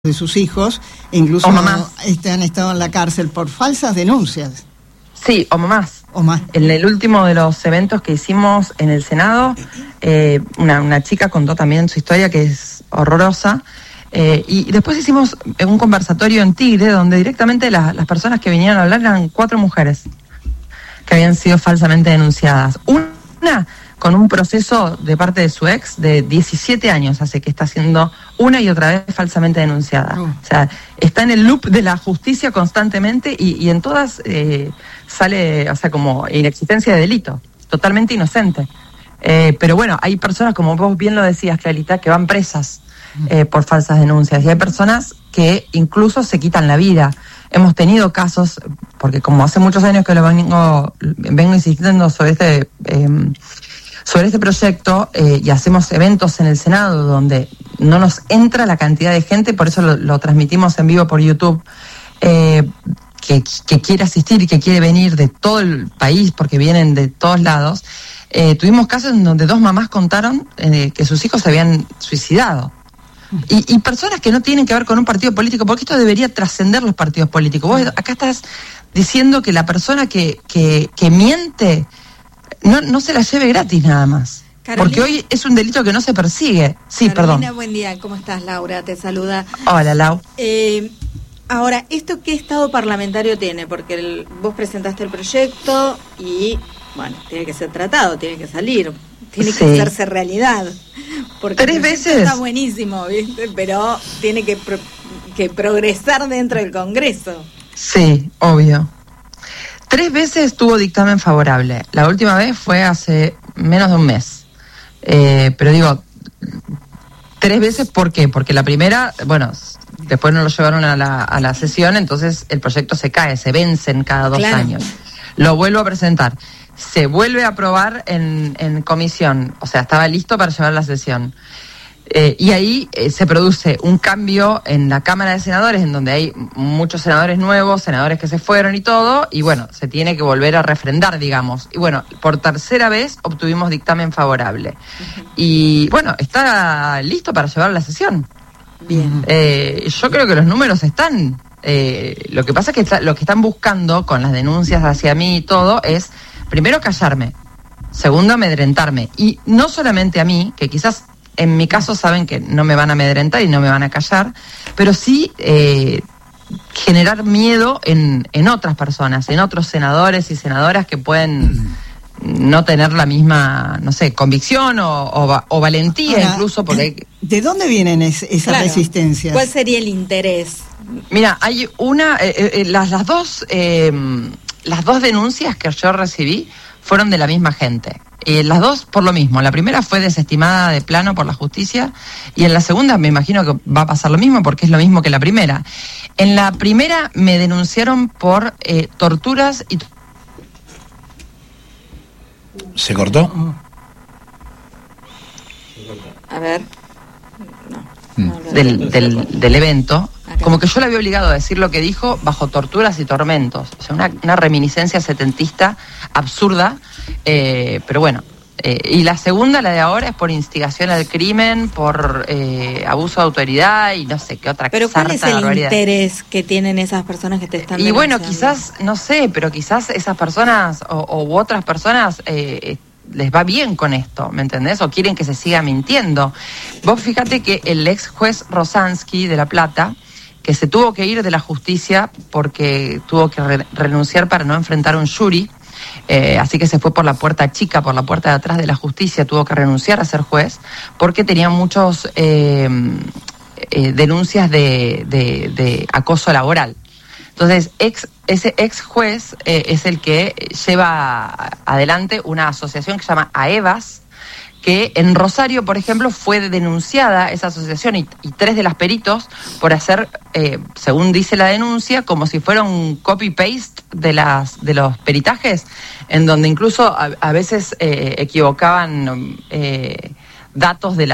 de sus hijos, incluso han estado en la cárcel por falsas denuncias. Sí, o mamás. O más. En el último de los eventos que hicimos en el Senado, una chica contó también su historia, que es horrorosa, y después hicimos un conversatorio en Tigre, donde directamente las personas que vinieron a hablar eran 4 mujeres que habían sido falsamente denunciadas. Una con un proceso de parte de su ex de 17 años hace que está siendo una y otra vez falsamente denunciada. O sea, está en el loop de la justicia constantemente y en todas sale, o sea, como inexistencia de delito, totalmente inocente. Pero bueno, hay personas, como vos bien lo decías, Clarita, que van presas por falsas denuncias, y hay personas que incluso se quitan la vida. Hemos tenido casos, porque como hace muchos años que lo vengo insistiendo sobre este proyecto, y hacemos eventos en el Senado donde no nos entra la cantidad de gente, por eso lo transmitimos en vivo por YouTube, que quiere asistir y que quiere venir de todo el país, porque vienen de todos lados. Tuvimos casos en donde 2 mamás contaron que sus hijos se habían suicidado. Y personas que no tienen que ver con un partido político, porque esto debería trascender los partidos políticos. Vos acá estás diciendo que la persona que miente no se la lleve gratis nada más. Carolina, porque hoy es un delito que no se persigue. Sí, Carolina, perdón. Buen día, ¿cómo estás? Laura te saluda. Hola, Lau. Ahora, ¿esto qué estado parlamentario tiene? Porque vos presentaste el proyecto y, bueno, tiene que ser tratado, tiene que salir, tiene que hacerse realidad. Porque 3 veces. Está buenísimo, ¿viste? Pero tiene que progresar dentro del Congreso. Sí, obvio. 3 veces tuvo dictamen favorable. La última vez fue hace menos de un mes. Pero digo, 3 veces, ¿por qué? Porque la primera, bueno, después no lo llevaron a la sesión, entonces el proyecto se cae, se vencen cada 2 años. Lo vuelvo a presentar. Se vuelve a aprobar en comisión, o sea, estaba listo para llevar a la sesión. Y ahí se produce un cambio en la Cámara de Senadores, en donde hay muchos senadores nuevos, senadores que se fueron y todo, y bueno, se tiene que volver a refrendar, digamos. Y bueno, por 3ª vez obtuvimos dictamen favorable. Y bueno, está listo para llevar a la sesión. Bien. Yo creo que los números están. Lo que pasa es que lo que están buscando con las denuncias hacia mí y todo es, primero, callarme. Segundo, amedrentarme. Y no solamente a mí, que quizás en mi caso saben que no me van a amedrentar y no me van a callar, pero sí generar miedo en otras personas, en otros senadores y senadoras que pueden no tener la misma, no sé, convicción o valentía. Ahora, incluso porque... ¿De dónde vienen esas resistencias? ¿Cuál sería el interés? Mira, hay una... las dos denuncias que yo recibí fueron de la misma gente. Las dos por lo mismo. La primera fue desestimada de plano por la justicia, y en la segunda me imagino que va a pasar lo mismo, porque es lo mismo que la primera. En la primera me denunciaron por torturas y... ¿Se cortó? A ver. Del evento. Como que yo la había obligado a decir lo que dijo bajo torturas y tormentos. O sea, una reminiscencia setentista absurda, pero bueno. Y la segunda, la de ahora, es por instigación al crimen, por abuso de autoridad y no sé qué otra cosa. Pero ¿cuál es el interés que tienen esas personas que te están denunciando? Y bueno, quizás, no sé, pero quizás esas personas u otras personas... les va bien con esto, ¿me entendés? O quieren que se siga mintiendo. Vos fíjate que el ex juez Rosansky de La Plata, que se tuvo que ir de la justicia porque tuvo que renunciar para no enfrentar un jury, así que se fue por la puerta chica, por la puerta de atrás de la justicia, tuvo que renunciar a ser juez porque tenía muchos denuncias de acoso laboral. Entonces, ese ex juez es el que lleva adelante una asociación que se llama AEVAS, que en Rosario, por ejemplo, fue denunciada esa asociación y 3 de las peritos por hacer, según dice la denuncia, como si fuera un copy-paste de los peritajes, en donde incluso a veces equivocaban datos de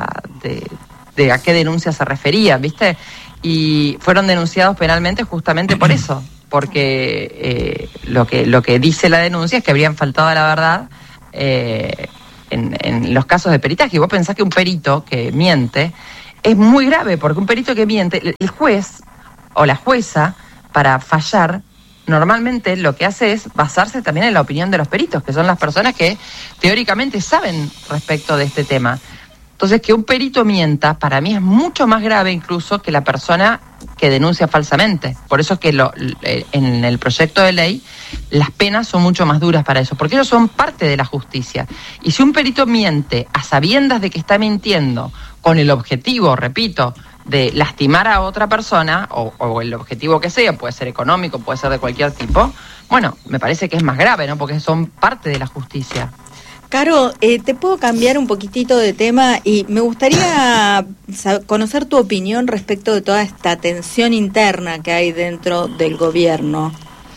a qué denuncia se refería, ¿viste? Y fueron denunciados penalmente justamente por eso, porque lo que dice la denuncia es que habrían faltado a la verdad en los casos de peritaje. Y vos pensás que un perito que miente es muy grave, porque un perito que miente, el juez o la jueza, para fallar, normalmente lo que hace es basarse también en la opinión de los peritos, que son las personas que teóricamente saben respecto de este tema. Entonces, que un perito mienta, para mí es mucho más grave incluso que la persona que denuncia falsamente. Por eso es que en el proyecto de ley las penas son mucho más duras para eso, porque ellos son parte de la justicia. Y si un perito miente a sabiendas de que está mintiendo con el objetivo, repito, de lastimar a otra persona, o el objetivo que sea, puede ser económico, puede ser de cualquier tipo, bueno, me parece que es más grave, ¿no? Porque son parte de la justicia. Caro, te puedo cambiar un poquitito de tema y me gustaría conocer tu opinión respecto de toda esta tensión interna que hay dentro del gobierno.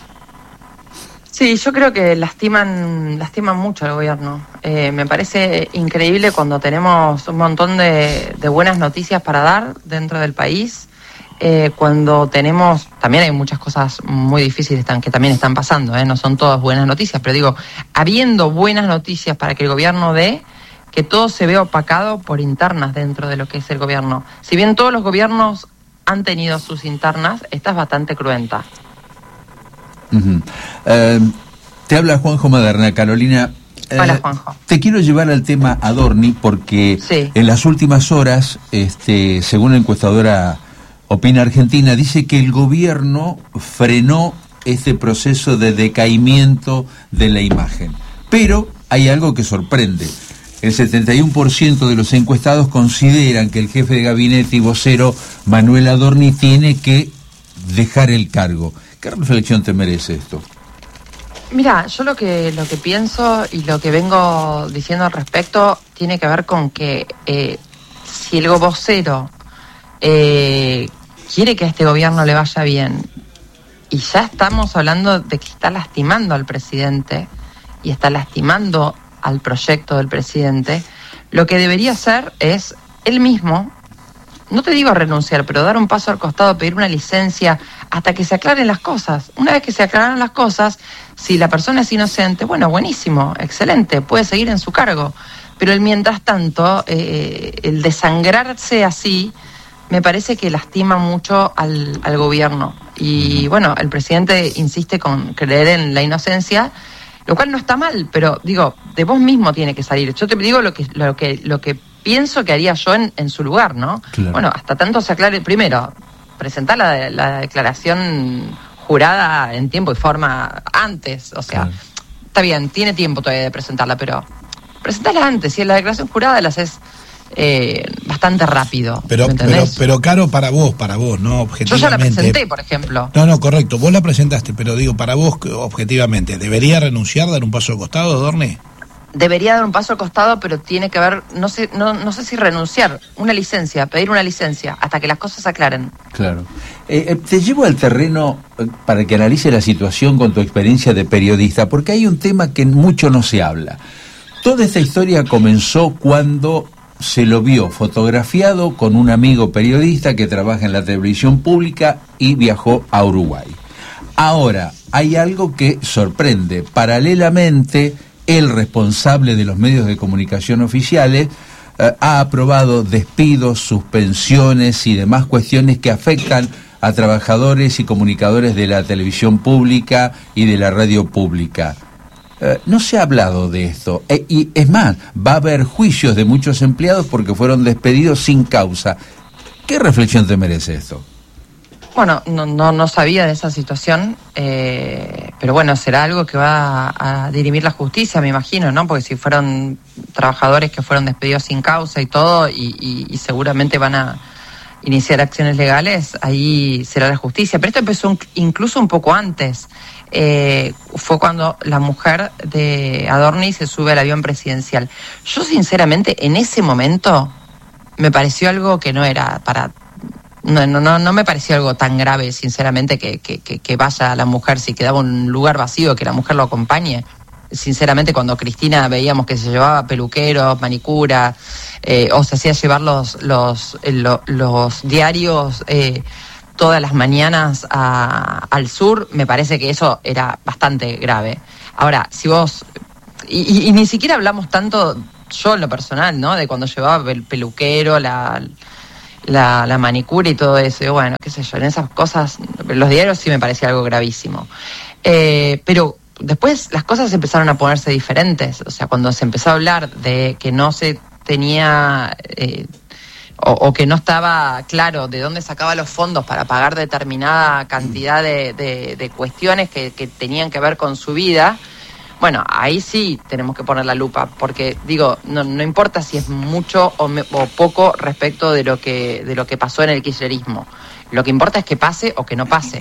Sí, yo creo que lastiman mucho al gobierno. Me parece increíble cuando tenemos un montón de buenas noticias para dar dentro del país. Cuando tenemos, también hay muchas cosas muy difíciles que también están pasando, no son todas buenas noticias, pero digo, habiendo buenas noticias para que el gobierno dé, que todo se ve opacado por internas dentro de lo que es el gobierno. Si bien todos los gobiernos han tenido sus internas, esta es bastante cruenta. Uh-huh. Te habla Juanjo Maderna, Carolina. Hola, Juanjo. Te quiero llevar al tema Adorni porque sí, en las últimas horas, según la encuestadora Opina Argentina, dice que el gobierno frenó este proceso de decaimiento de la imagen. Pero hay algo que sorprende. El 71% de los encuestados consideran que el jefe de gabinete y vocero Manuel Adorni tiene que dejar el cargo. ¿Qué reflexión te merece esto? Mira, yo lo que pienso y lo que vengo diciendo al respecto tiene que ver con que si el vocero quiere que a este gobierno le vaya bien, y ya estamos hablando de que está lastimando al presidente y está lastimando al proyecto del presidente, lo que debería hacer es él mismo, no te digo renunciar, pero dar un paso al costado, pedir una licencia hasta que se aclaren las cosas. Una vez que se aclararon las cosas, si la persona es inocente, bueno, buenísimo, excelente, puede seguir en su cargo. Pero el mientras tanto, el desangrarse así, me parece que lastima mucho al gobierno. Y bueno, el presidente insiste con creer en la inocencia, lo cual no está mal, pero digo, de vos mismo tiene que salir. Yo te digo lo que pienso que haría yo en su lugar, ¿no? Claro. Bueno, hasta tanto se aclare, primero, presentar la declaración jurada en tiempo y forma antes, o sea, claro, está bien, tiene tiempo todavía de presentarla, pero presentarla antes, si en la declaración jurada la haces bastante rápido. Pero Caro, para vos, ¿no? Objetivamente. Yo ya la presenté, por ejemplo. No, correcto, vos la presentaste, pero digo, para vos, objetivamente, ¿debería renunciar, dar un paso al costado, Adorni? Debería dar un paso al costado, pero tiene que ver, no sé si renunciar, una licencia, pedir una licencia, hasta que las cosas se aclaren. Claro. Te llevo al terreno para que analice la situación con tu experiencia de periodista, porque hay un tema que mucho no se habla. Toda esta historia comenzó cuando se lo vio fotografiado con un amigo periodista que trabaja en la televisión pública y viajó a Uruguay. Ahora, hay algo que sorprende. Paralelamente, el responsable de los medios de comunicación oficiales ha aprobado despidos, suspensiones y demás cuestiones que afectan a trabajadores y comunicadores de la televisión pública y de la radio pública. No se ha hablado de esto, y es más, va a haber juicios de muchos empleados porque fueron despedidos sin causa. ¿Qué reflexión te merece esto? Bueno, no sabía de esa situación, pero bueno, será algo que va a dirimir la justicia, me imagino, ¿no? Porque si fueron trabajadores que fueron despedidos sin causa y todo, y seguramente van a iniciar acciones legales, ahí será la justicia. Pero esto empezó incluso un poco antes. Fue cuando la mujer de Adorni se sube al avión presidencial. Yo sinceramente en ese momento me pareció algo que no era para... No me pareció algo tan grave, sinceramente, que vaya la mujer, si quedaba un lugar vacío, que la mujer lo acompañe. Sinceramente, cuando Cristina veíamos que se llevaba peluqueros, manicura, o se hacía llevar los diarios todas las mañanas al sur, me parece que eso era bastante grave. Ahora, si vos... Y ni siquiera hablamos tanto, yo en lo personal, ¿no? De cuando llevaba el peluquero, la manicura y todo eso. Y bueno, qué sé yo, en esas cosas, los diarios sí me parecía algo gravísimo. Pero después las cosas empezaron a ponerse diferentes. O sea, cuando se empezó a hablar de que no se tenía... o que no estaba claro de dónde sacaba los fondos para pagar determinada cantidad de cuestiones que tenían que ver con su vida, bueno, ahí sí tenemos que poner la lupa, porque digo, no importa si es mucho o poco respecto de lo que pasó en el kirchnerismo. Lo que importa es que pase o que no pase.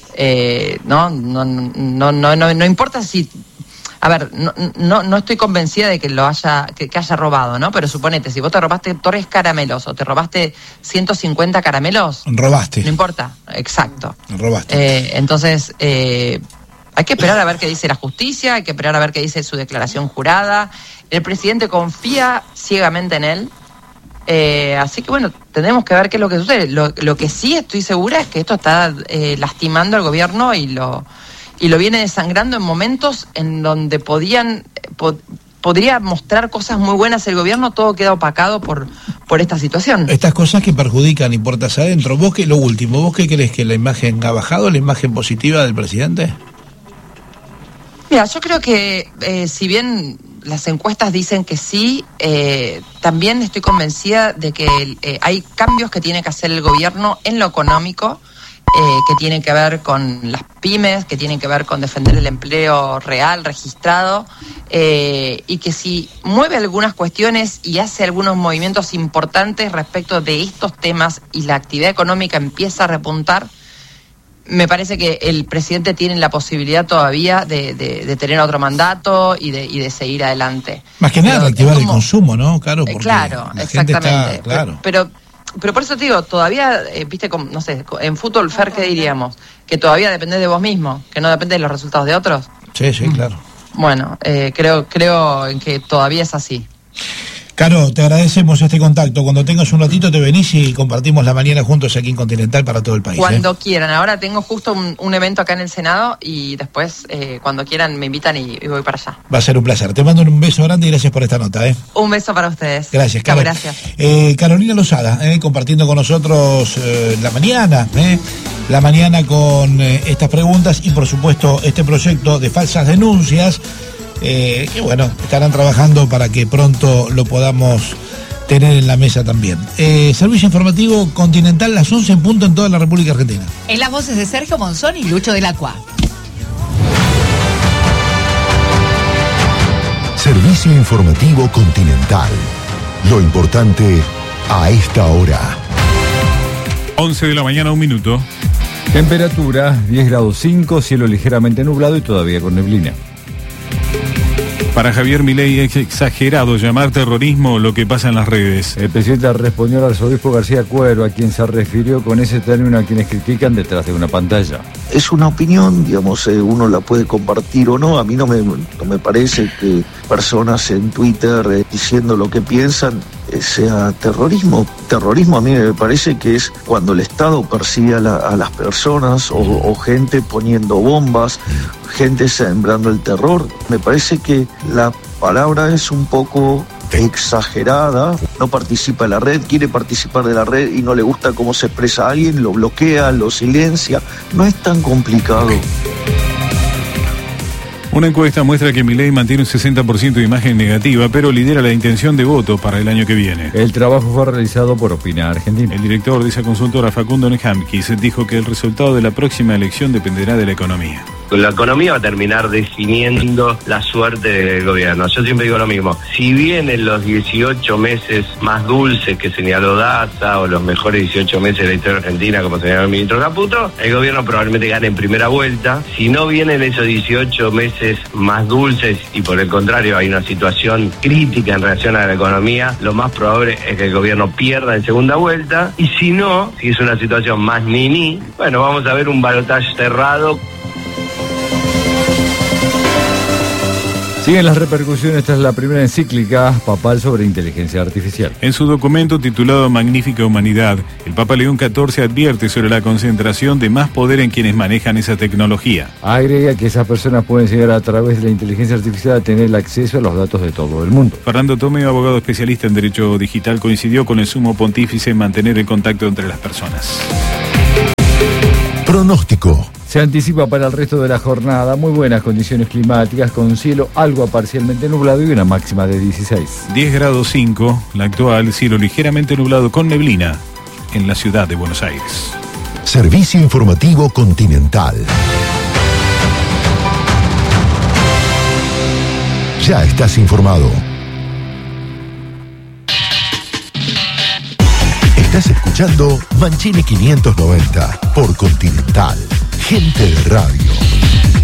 No importa si... A ver, no estoy convencida de que que haya robado, ¿no? Pero suponete, si vos te robaste 3 caramelos o te robaste 150 caramelos... Robaste. No importa, exacto. Robaste. Entonces, hay que esperar a ver qué dice la justicia, hay que esperar a ver qué dice su declaración jurada. El presidente confía ciegamente en él. Así que bueno, tendremos que ver qué es lo que sucede. Lo que sí estoy segura es que esto está lastimando al gobierno y lo viene desangrando en momentos en donde podría mostrar cosas muy buenas el gobierno, todo queda opacado por esta situación. Estas cosas que perjudican y puertas adentro. ¿Vos qué, lo último, vos qué crees, que la imagen ha bajado, la imagen positiva del presidente? Mira, yo creo que si bien las encuestas dicen que sí, también estoy convencida de que hay cambios que tiene que hacer el gobierno en lo económico, que tienen que ver con las pymes, que tienen que ver con defender el empleo real, registrado, y que si mueve algunas cuestiones y hace algunos movimientos importantes respecto de estos temas y la actividad económica empieza a repuntar, me parece que el presidente tiene la posibilidad todavía de tener otro mandato y de seguir adelante. Más que nada, reactivar el consumo, ¿no? Claro, porque claro, la exactamente. Gente está, claro. Pero por eso te digo, todavía, viste, no sé, en fútbol, Fer, ¿qué diríamos? Que todavía dependés de vos mismo, que no depende de los resultados de otros. Sí, claro. Bueno, creo en que todavía es así. Caro, te agradecemos este contacto. Cuando tengas un ratito te venís y compartimos la mañana juntos aquí en Continental para todo el país. Cuando quieran. Ahora tengo justo un evento acá en el Senado y después, cuando quieran, me invitan y voy para allá. Va a ser un placer. Te mando un beso grande y gracias por esta nota. Un beso para ustedes. Gracias, Caro. Gracias. Carolina Lozada, compartiendo con nosotros la mañana con estas preguntas y, por supuesto, este proyecto de falsas denuncias. Que bueno, estarán trabajando para que pronto lo podamos tener en la mesa también. Servicio informativo Continental, las 11 en punto en toda la República Argentina. En las voces de Sergio Monzón y Lucho de la Cua. Servicio informativo Continental. Lo importante a esta hora. 11 de la mañana, 1 minuto. Temperatura 10 grados 5, cielo ligeramente nublado y todavía con neblina. Para Javier Milei es exagerado llamar terrorismo lo que pasa en las redes. El presidente respondió al arzobispo García Cuero, a quien se refirió con ese término a quienes critican detrás de una pantalla. Es una opinión, digamos, uno la puede compartir o no. A mí no me parece que personas en Twitter diciendo lo que piensan sea terrorismo. Terrorismo a mí me parece que es cuando el Estado persigue a las personas o gente poniendo bombas, gente sembrando el terror. Me parece que la palabra es un poco exagerada. No participa de la red, quiere participar de la red y no le gusta cómo se expresa a alguien, lo bloquea, lo silencia. No es tan complicado. Una encuesta muestra que Milei mantiene un 60% de imagen negativa, pero lidera la intención de voto para el año que viene. El trabajo fue realizado por Opina Argentina. El director de esa consultora, Facundo Nehamkis, dijo que el resultado de la próxima elección dependerá de la economía. La economía va a terminar definiendo la suerte del gobierno. Yo siempre digo lo mismo. Si vienen los 18 meses más dulces que señaló Daza, o los mejores 18 meses de la historia argentina, como señaló el ministro Caputo, el gobierno probablemente gane en primera vuelta. Si no vienen esos 18 meses más dulces y por el contrario hay una situación crítica en relación a la economía, lo más probable es que el gobierno pierda en segunda vuelta. Y si no, si es una situación más ni, bueno, vamos a ver un balotaje cerrado. Siguen las repercusiones tras la primera encíclica papal sobre inteligencia artificial. En su documento titulado Magnífica Humanidad, el Papa León XIV advierte sobre la concentración de más poder en quienes manejan esa tecnología. Agrega que esas personas pueden llegar a través de la inteligencia artificial a tener el acceso a los datos de todo el mundo. Fernando Tomeo, abogado especialista en Derecho Digital, coincidió con el Sumo Pontífice en mantener el contacto entre las personas. Pronóstico. Se anticipa para el resto de la jornada muy buenas condiciones climáticas con cielo algo parcialmente nublado y una máxima de 16. 10 grados 5, la actual, cielo ligeramente nublado con neblina en la ciudad de Buenos Aires. Servicio Informativo Continental. Ya estás informado. Estás escuchando Mancini 590 por Continental. Gente de radio.